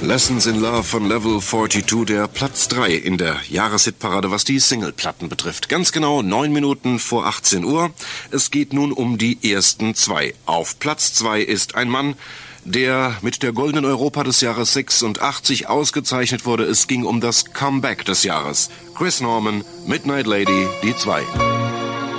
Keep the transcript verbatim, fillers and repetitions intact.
Lessons in Love von Level zweiundvierzig, der Platz drei in der Jahreshitparade, was die Singleplatten betrifft. Ganz genau neun Minuten vor achtzehn Uhr. Es geht nun um die ersten zwei. Auf Platz zwei ist ein Mann, der mit der Goldenen Europa des Jahres sechsundachtzig ausgezeichnet wurde. Es ging um das Comeback des Jahres. Chris Norman, Midnight Lady, die zwei.